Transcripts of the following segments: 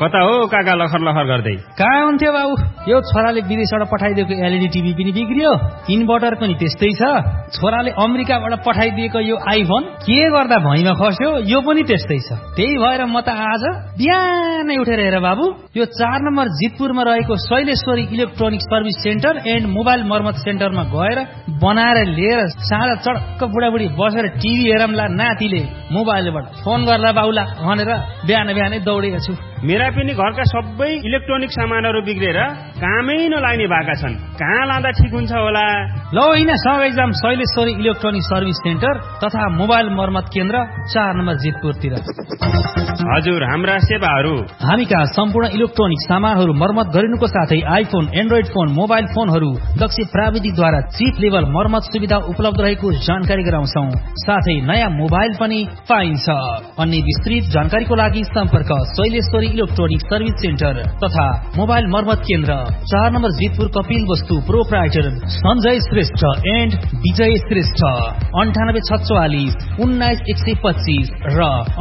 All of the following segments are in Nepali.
कता हो काका लखर लखर गर्दै? कहाँ हुन्थ्यो बाबु, यो छोराले विदेशबाट पठाइदिएको एलइडी टिभी पनि बिग्रियो, इन्भर्टर पनि त्यस्तै छ। छोराले अमेरिकाबाट पठाइदिएको यो आइफोन के गर्दा भैँमा खस्यो, यो पनि त्यस्तै छ। त्यही भएर म त आज बिहानै उठेर हेर बाबु, यो 4 नम्बर जितपुरमा रहेको Shaileshwari electronic service centre and mobile मर्मत सेन्टरमा गएर बनाएर लिएर साँझ चडक्क बुढाबुढी बसेर टिभी हेरमला नातिले मोबाइलबाट फोन गर्ला बाउला भनेर बिहानै दौडेको छु। मेरा पनि घरका सबै इलेक्ट्रोनिक सामानहरू बिग्रेर कामै नलाग्ने भएका छन्। कहाँ लाँदा ठिक हुन्छ होला? ल होइन, सँगै जाम शैलेश्वरी इलेक्ट्रोनिक सर्भिस सेन्टर तथा मोबाइल मर्मत केन्द्र 4 नम्बर जितपुरतिर। हजुर, हाम्रा सेवाहरू: हामी कहाँ सम्पूर्ण इलेक्ट्रोनिक सामानहरू मर्मत गरिनुको साथै आइफोन, एन्ड्रोइड फोन, मोबाइल फोनहरू दक्ष प्राविधिकद्वारा चिप लेभल मर्मत सुविधा उपलब्ध रहेको जानकारी गराउँछौं। साथै नयाँ मोबाइल पनि पाइन्छ। अन्य विस्तृत जानकारीको लागि सम्पर्क शैलेश्वरी इलेक्ट्रोनिक सर्भिस सेन्टर तथा मोबाइल मर्मत केन्द्र 4 नम्बर जितपुर कपिल वस्तु प्रोप्राइटर सञ्जय श्रेष्ठ एन्ड विजय श्रेष्ठ 9846 19125 र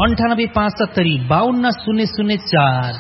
9857520004।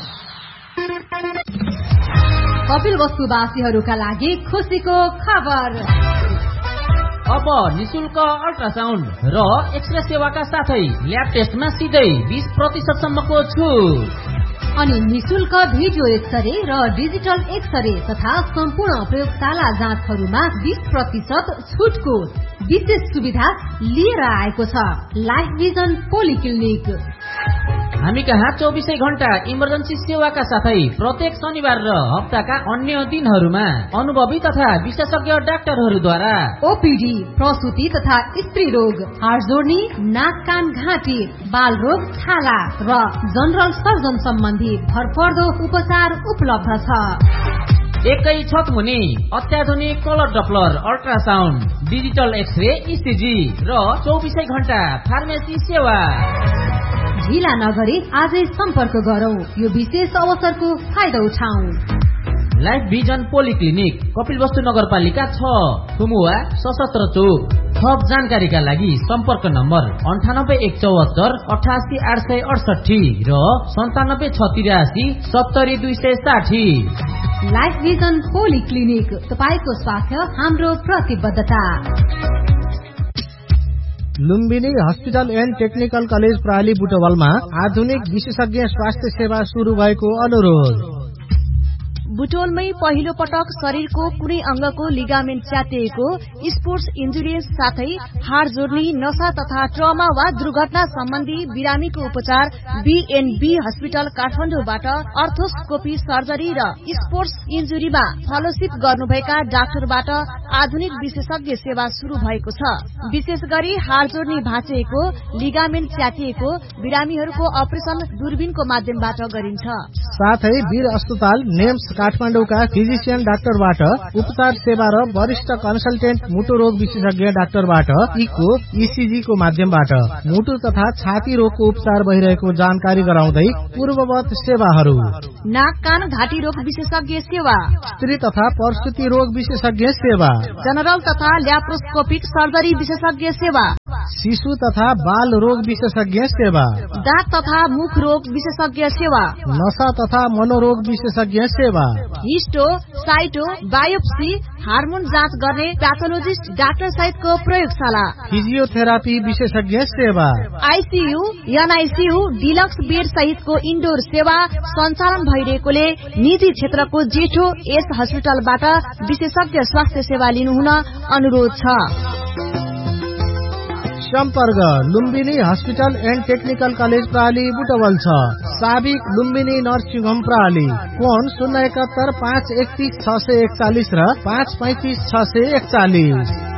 कपिल वस्तुवासीहरूका लागि खुसीको खबर। अब निशुल्क अल्ट्रासाउन्ड र एक्सरे सेवाका साथै ल्याब टेस्टमा सिधै 20% सम्मको छुट। अनि निशुल्क भिडियो एक्सरे र डिजिटल एक्सरे तथा सम्पूर्ण प्रयोगशाला जाँचहरूमा 20% छुटको विशेष सुविधा लिएर आएको छ लाइफ भिजन पोलिक्लिनिक। हामी कहाँ 24 घण्टा इमर्जेन्सी सेवाका साथै प्रत्येक शनिबार र हप्ताका अन्य दिनहरूमा अनुभवी तथा विशेषज्ञ डाक्टरहरूद्वारा ओपीडी, प्रसुति तथा स्त्री रोग, हाड जोड्नी, नाक कान घाँटी, बाल रोग, छाला र जनरल सर्जन सम्बन्धी भरपर्दो उपचार उपलब्ध छ। एकै छत मुनि अत्याधुनिक colour Doppler ultrasound, digital x-ray, ECG र 24 घण्टा फार्मेसी सेवा। ढिला नगरी आजै सम्पर्क गरौं, यो विशेष अवसरको फाइदा उठाऊ। लाइफ भिजन पोलिक्लिनिक, कपिलवस्तु नगरपालिका 6, थुमुवा, सशस्त्र चौक। थप जानकारीका लागि सम्पर्क नम्बर 9814 88868 र 9786 70260। लाइफ भिजन पोलिक्लिनिक, तपाईको स्वास्थ्य हाम्रो प्रतिबद्धता। Lumbini hospital and technical college प्राली बुटवलमा आधुनिक विशेषज्ञ स्वास्थ्य सेवा शुरू भएको अनुरोध। बुटोलमै पहिलो पटक शरीरको कुनै अंगको लिगामेन्ट च्यातिएको, स्पोर्ट्स इन्जुरियन्स साथै हाड जोड्नी, नशा तथा ट्रमा वा दुर्घटना सम्बन्धी बिरामीको उपचार बीएनबी हस्पिटल काठमाडौँबाट अर्थोस्कोपी सर्जरी र स्पोर्ट्स इन्जुरीमा फेलोशिप गर्नुभएका डाक्टरबाट आधुनिक विशेषज्ञ सेवा शुरू भएको छ। विशेष गरी हाड जोड्नी भाँचिएको, लिगामेन्ट च्यातिएको बिरामीहरूको अपरेसन दूरबीनको माध्यमबाट गरिन्छ। साथै वीर अस्पताल नेम्स काठमाडौँका फिजिशियन डाक्टरबाट उपचार सेवा र वरिष्ठ कन्सल्टेन्ट मुटु रोग विशेषज्ञ डाक्टरबाट इको, इसिजी को माध्यमबाट मुटु तथा छाती रोगको उपचार भइरहेको जानकारी गराउँदै पूर्ववत सेवाहरू: नाक कान घाँटी रोग विशेषज्ञ सेवा, स्त्री तथा प्रसुति रोग विशेषज्ञ सेवा, जनरल तथा ल्याप्रोस्कोपिक सर्जरी विशेषज्ञ सेवा, शिशु तथा बाल रोग विशेषज्ञ सेवा, दाँत तथा मुख रोग विशेषज्ञ सेवा, नशा तथा मनोरोग विशेषज्ञ सेवा, हिस्टो, साइटो, बायोप्सी, हार्मोन जाँच गर्ने प्याथोलोजिस्ट डाक्टर सहितको प्रयोगशाला, फिजियोथेरापी विशेषज्ञ सेवा, आइसियू, एनआइसियू, डिलक्स बेड सहितको इन्डोर सेवा सञ्चालन भइरहेकोले निजी क्षेत्रको जेठो एस हस्पिटलबाट विशेषज्ञ स्वास्थ्य सेवा लिनुहुन अनुरोध छ। सम्पर्क Lumbini hospital and technical college प्राली Butwal छ। साबिक लुम्बिनी नर्सिङ होम प्राली। फोन 071 531 641 र 535 641।